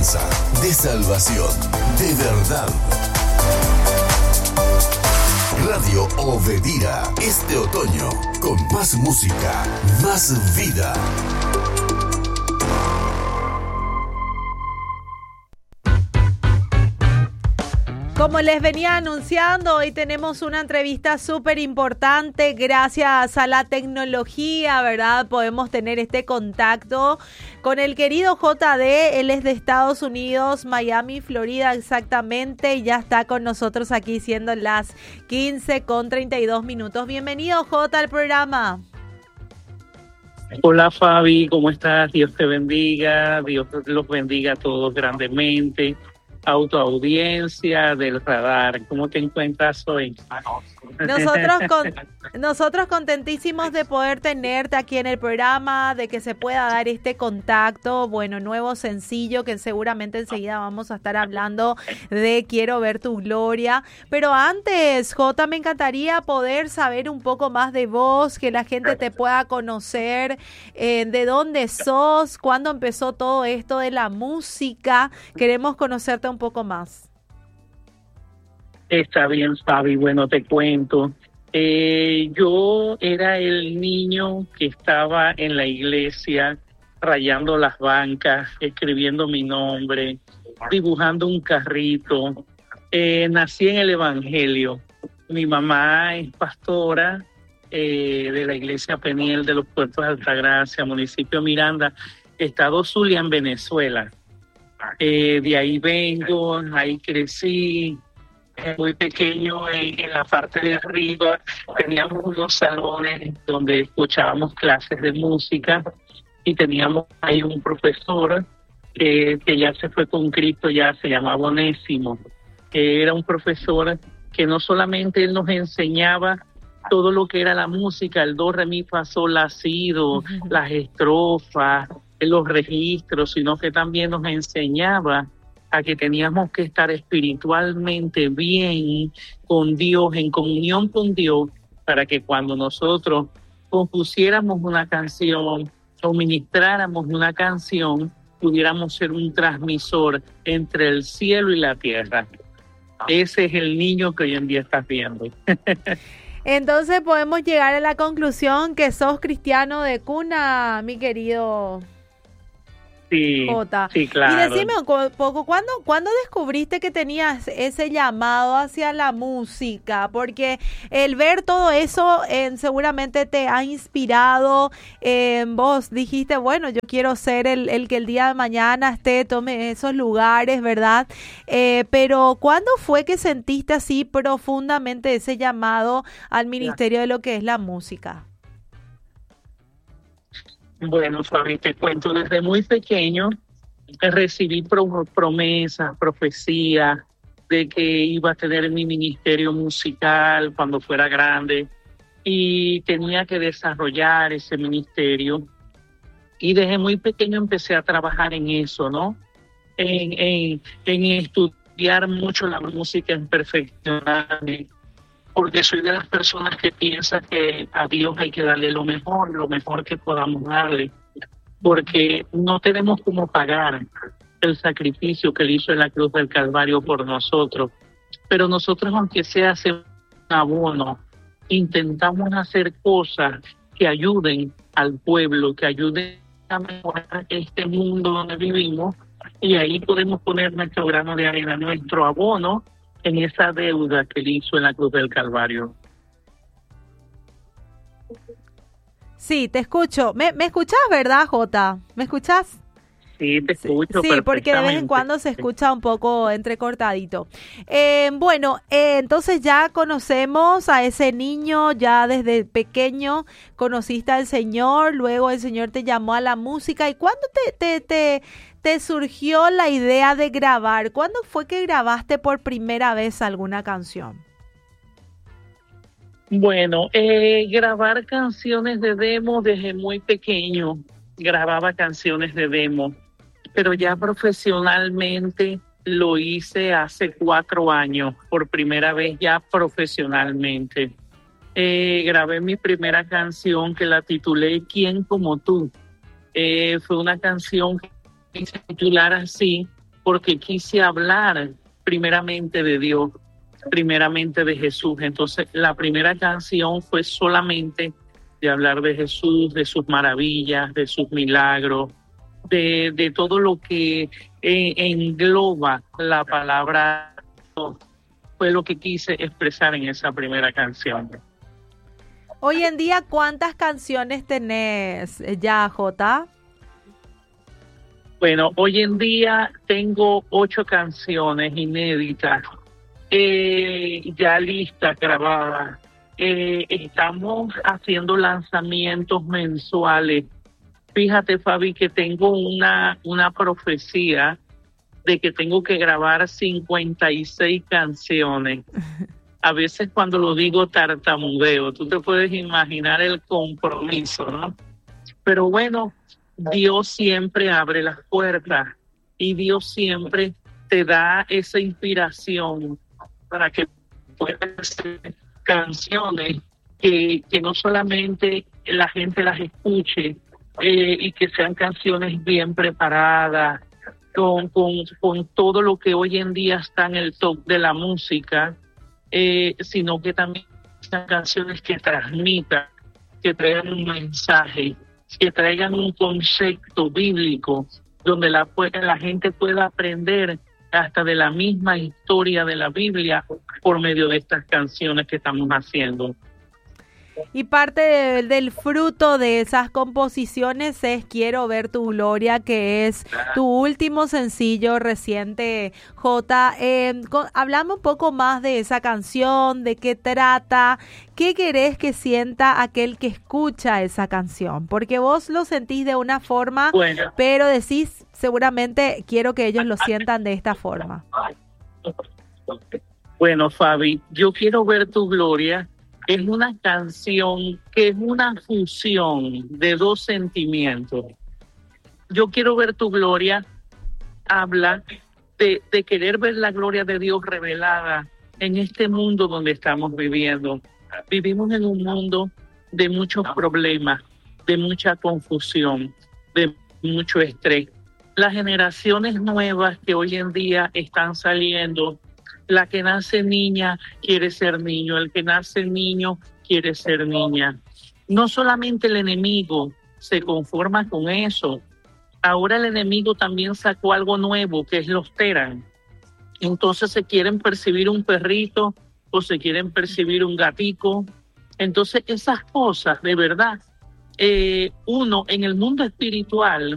esperanza, de salvación, de verdad. Radio Obedira, este otoño, con más música, más vida. Como les venía anunciando, hoy tenemos una entrevista súper importante. Gracias a la tecnología, ¿verdad? Podemos tener este contacto con el querido JD. Él es de Estados Unidos, Miami, Florida exactamente. Y ya está con nosotros aquí siendo las 15:32. Bienvenido, J, al programa. Hola Fabi, ¿cómo estás? Dios te bendiga, Dios los bendiga a todos grandemente. Autoaudiencia del radar, ¿cómo te encuentras hoy? Nosotros contentísimos de poder tenerte aquí en el programa, de que se pueda dar este contacto, bueno, nuevo sencillo que seguramente enseguida vamos a estar hablando de Quiero ver tu gloria, pero antes, Jota, me encantaría poder saber un poco más de vos, que la gente te pueda conocer, de dónde sos, cuándo empezó todo esto de la música, queremos conocerte un poco más. Está bien, Fabi, bueno, te cuento. Yo era el niño que estaba en la iglesia rayando las bancas, escribiendo mi nombre, dibujando un carrito. Nací en el Evangelio. Mi mamá es pastora de la iglesia Peniel de los Puertos de Altagracia, municipio Miranda, estado Zulia, en Venezuela. De ahí vengo, ahí crecí. Muy pequeño, en la parte de arriba teníamos unos salones donde escuchábamos clases de música y teníamos ahí un profesor que ya se fue con Cristo, ya se llamaba Onésimo, que era un profesor que no solamente él nos enseñaba todo lo que era la música, el do, re, mi, fa, sol, la, si, do, las estrofas, los registros, sino que también nos enseñaba a que teníamos que estar espiritualmente bien con Dios, en comunión con Dios, para que cuando nosotros compusiéramos una canción o ministráramos una canción, pudiéramos ser un transmisor entre el cielo y la tierra. Ese es el niño que hoy en día estás viendo. Entonces podemos llegar a la conclusión que sos cristiano de cuna, mi querido Sí, Jota. sí, claro. Y decime un poco, ¿cuándo descubriste que tenías ese llamado hacia la música? Porque el ver todo eso seguramente te ha inspirado. Vos dijiste, bueno, yo quiero ser el que el día de mañana tome esos lugares, ¿verdad? Pero ¿cuándo fue que sentiste así profundamente ese llamado al ministerio de lo que es la música? Bueno, Fabi, te cuento, desde muy pequeño recibí promesas, profecías de que iba a tener mi ministerio musical cuando fuera grande y tenía que desarrollar ese ministerio. Y desde muy pequeño empecé a trabajar en eso, ¿no? En estudiar mucho la música, en perfeccionarme, porque soy de las personas que piensan que a Dios hay que darle lo mejor que podamos darle, porque no tenemos cómo pagar el sacrificio que Él hizo en la cruz del Calvario por nosotros, pero nosotros, aunque sea hacer un abono, intentamos hacer cosas que ayuden al pueblo, que ayuden a mejorar este mundo donde vivimos, y ahí podemos poner nuestro grano de arena, nuestro abono, en esa deuda que Él hizo en la cruz del Calvario. Sí, te escucho. ¿Me escuchás, verdad, Jota? ¿Me escuchás? Sí, te escucho. Sí, porque de vez en cuando se escucha un poco entrecortadito. Entonces ya conocemos a ese niño, ya desde pequeño conociste al Señor, luego el Señor te llamó a la música. ¿Y cuándo te surgió la idea de grabar? ¿Cuándo fue que grabaste por primera vez alguna canción? Bueno, grabar canciones de demo desde muy pequeño. Grababa canciones de demo, pero ya profesionalmente lo hice hace 4 años, por primera vez ya profesionalmente. Grabé mi primera canción que la titulé ¿Quién como tú? Fue una canción que se titular así porque quise hablar primeramente de Dios, primeramente de Jesús. Entonces, la primera canción fue solamente de hablar de Jesús, de sus maravillas, de sus milagros, de todo lo que engloba la palabra. Fue lo que quise expresar en esa primera canción. Hoy en día, ¿cuántas canciones tenés ya, Jota? Bueno, hoy en día tengo 8 canciones inéditas, ya listas, grabadas. Estamos haciendo lanzamientos mensuales. Fíjate, Fabi, que tengo una profecía de que tengo que grabar 56 canciones. A veces cuando lo digo tartamudeo, tú te puedes imaginar el compromiso, ¿no? Pero bueno, Dios siempre abre las puertas y Dios siempre te da esa inspiración para que puedas hacer canciones que no solamente la gente las escuche y que sean canciones bien preparadas, con todo lo que hoy en día está en el top de la música, sino que también sean canciones que transmitan, que traigan un mensaje, que traigan un concepto bíblico, donde la gente pueda aprender hasta de la misma historia de la Biblia por medio de estas canciones que estamos haciendo. Y parte del fruto de esas composiciones es Quiero ver tu gloria, que es tu último sencillo reciente, Jota. Hablame un poco más de esa canción, de qué trata, qué querés que sienta aquel que escucha esa canción, porque vos lo sentís de una forma, bueno, pero decís seguramente quiero que ellos lo sientan de esta forma. Bueno, Fabi, yo quiero ver tu gloria. Es una canción que es una fusión de 2 sentimientos. Yo quiero ver tu gloria, habla de querer ver la gloria de Dios revelada en este mundo donde estamos viviendo. Vivimos en un mundo de muchos problemas, de mucha confusión, de mucho estrés. Las generaciones nuevas que hoy en día están saliendo, la que nace niña quiere ser niño, el que nace niño quiere ser niña. No solamente el enemigo se conforma con eso. Ahora el enemigo también sacó algo nuevo, que es los teran. Entonces se quieren percibir un perrito o se quieren percibir un gatico. Entonces esas cosas, de verdad, uno en el mundo espiritual